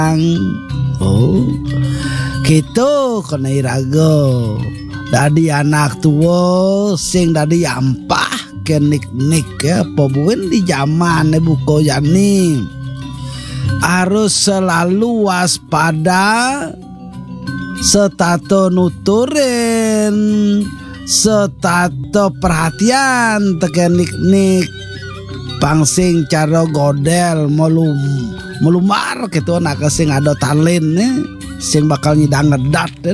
Oh, gitu kena irago. Dadi anak tua sing dadi ampah kenik-nik ya pobuen di zaman buko yani. Harus selalu waspada, setato nuturin, setato perhatian tekenik-nik pangsing cara godel melumar gitu anak sing ada talent nih sing bakal nyidang ngedat kan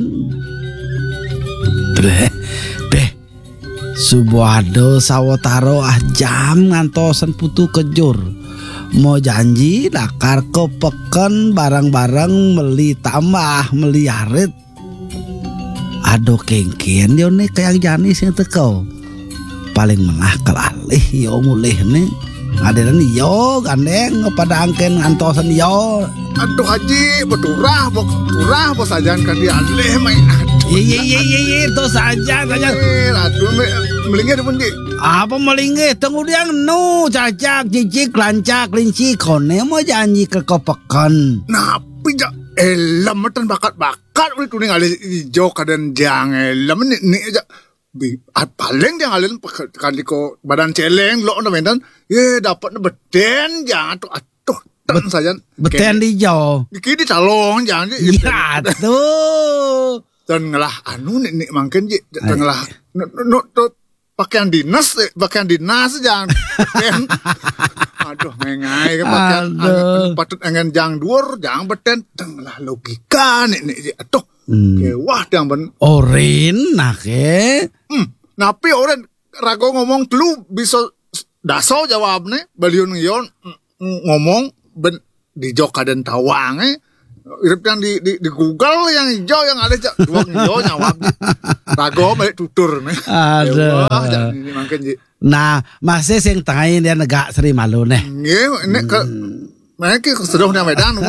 deh subuhado sawetaro jam ngantosan putu kejur mau janji dakar ke peken barang-barang meli tambah meli arit aduh kengken yo nih kayak jani sing teko paling menah kelalih yo mulih nih ngadenan yo gandeng pada angken ngantosan yo aduh haji beturah bos sajan kan dia alih main aduh iya itu saja aduh melingkir pun di apa melingkir tunggu dia nu cacak cicik lancak linci kone mau janji ke kopekan napi ja elemetan bakat udah tuning alih hijau kadan jang elemen ni aja paling dia ngalin kali ko badan celeng lo na mendan ye dapat beten jangan atuh tan saja beten di jauh di calong jangan ya tuh dan ngelah anu nih mangken je ngelah no pakaian dinas jangan beten aduh mengai kan pakaian patut engen jang dhuwur jangan beten ngelah logika nih atuh wah yang ben oren nak napi oren rago ngomong telu bisa daso jawabnya baliun yon ngomong ben di joka dan tawang irip yang di Google yang hijau yang ada duang hijau jawab rago balik tutur nih ada nah masih sing tangain dia negak Sri Malu nih ini ke mereka sedang di Medan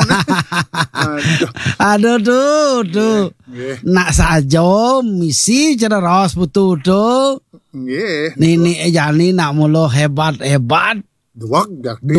aduh tuh nak saja misi cara ros putu tuh nini jani nak mulu hebat duag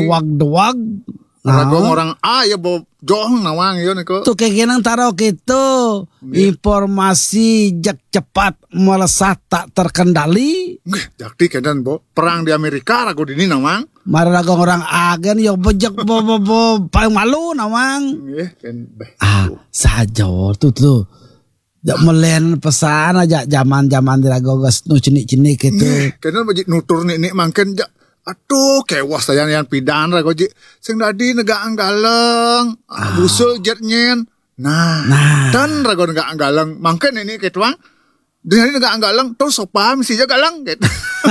Rago orang ya bawa jong nawang yo niko tuh kayak genang taro gitu informasi cepat melesat tak terkendali jakti kedan bo perang di Amerika rago dini nawang rago orang agen yo bejek bo paling malu nawang saja tuh melen pesan aja zaman di rago gas nu cinik gitu kedan bajik nutur nih mangken aduh kewas sayang yang pidan rago ji sing dadi negaan galeng busul jetnyen nah dan rago negaan galeng mangken ini ketuang dengan negaan galeng terus sopa misi aja galeng gitu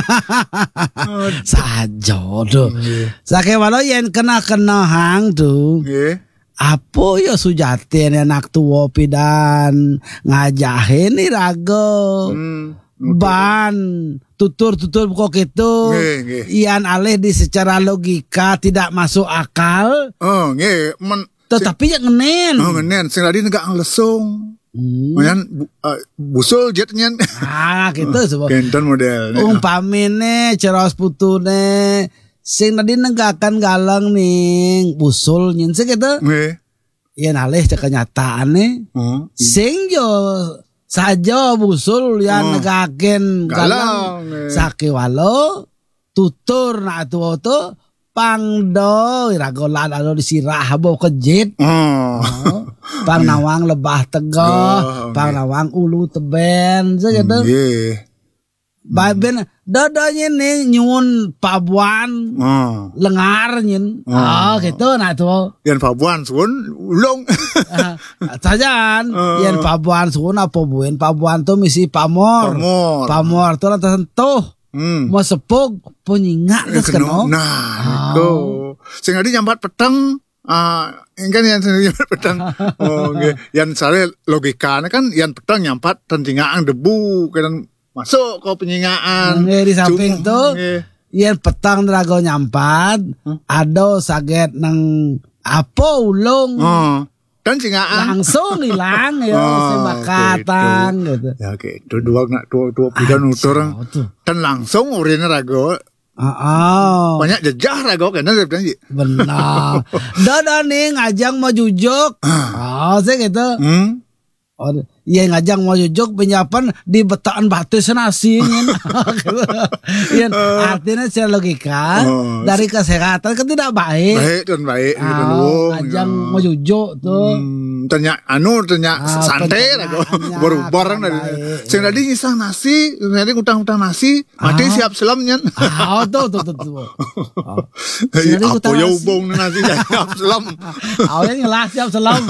saja tuh sake walau yang kena hang tuh apa ya sujatin anak tua pidan ngajahin nih rago ban tutur kok gitu ian alih di secara logika tidak masuk akal tetapi yang ngenen sing tadi negak lesung Mayan busul jetnya gitu sebab kenten model umpamine ceros putune sing tadi negakan galang nih busul nyen gitu ian alih cek kenyataan sing yo saja busul yang negaken galang sake walo tutur nak tuh pangdo iragolan alo disirah bo kejit pang nawang lebah tegoh pang nawang ulu teben saja tuh baben dadanya nih nyun pabuan lengar nyin gitu nah tuh yang pabuan sun ulung sajan yang pabuan sun apa buin pabuan tuh misi pamor tuh lah tersentuh mau sepuk penyingat keno nah itu sing adi nyambat peteng kan yang sendiri nyambat peteng yang sare logikanya kan yang peteng nyambat tentingaan debu kan masuk ke penyingaan di samping tuh yang petang drago nyampat ada saget nang apa ulung dan singaan langsung hilang ya sebakatang gitu ya oke dua pidan nutur dan langsung urine rago Banyak jejah rago kena Reptian Ji. Benar. Dadah nih ngajang mau jujuk. Saya gitu. Oh, iya ngajang mau jujuk penyapan di betaan batu senasi. Iya, artinya secara logika dari kesehatan kan tidak baik. Baik. Ngajang mau jujuk tuh. Ternyata santai rago baru barang dari. Sing tadi nyisah nasi, tadi utang nasi, mati siap selam nyen. Tuh. Apa ya ubong nasi siap selam. Awalnya ngelas siap selam.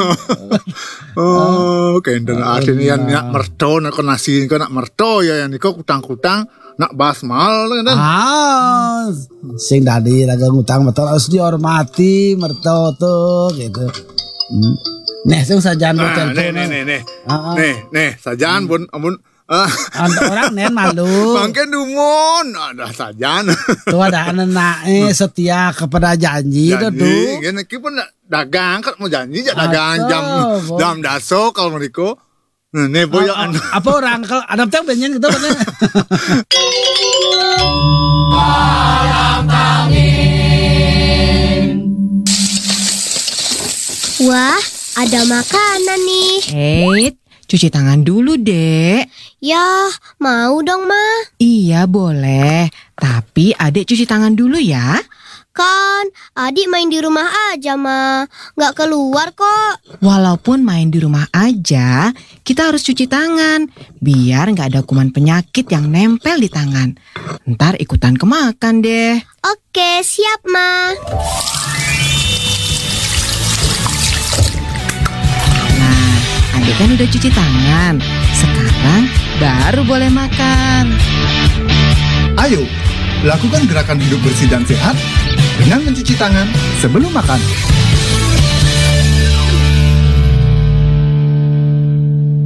Kenden artinya nak merto nak nasi ko nak merto ya yang niko utang-utang nak basmal kan. Sing tadi raga ngutang betul harus dihormati merto tuh gitu. Nih sing sajan telepon. Nih sajan ampun orang nen malu. Mangken dumun ada sajan. Tuh ada anak setia kepada janji tuh. Gini pun dagang kan mau janji dagang jam daso kalau mereka. Nih boyo apa orang kalau ada teh benyen gitu kan. Wah, ada makanan nih. Cuci tangan dulu, Dek. Ya, mau dong, Ma. Iya, boleh. Tapi Adek cuci tangan dulu ya. Kan, adik main di rumah aja, Ma. Nggak keluar kok. Walaupun main di rumah aja, kita harus cuci tangan. Biar nggak ada kuman penyakit yang nempel di tangan. Ntar ikutan kemakan deh. Oke, siap, Ma. Adek kan udah cuci tangan. Sekarang baru boleh makan. Ayo, lakukan gerakan hidup bersih dan sehat dengan mencuci tangan sebelum makan.